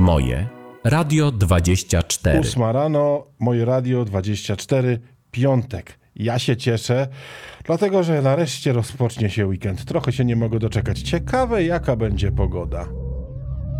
Moje Radio 24. 8 rano, moje Radio 24, piątek. Ja się cieszę, dlatego że nareszcie rozpocznie się weekend. Trochę się nie mogę doczekać. Ciekawe, jaka będzie pogoda.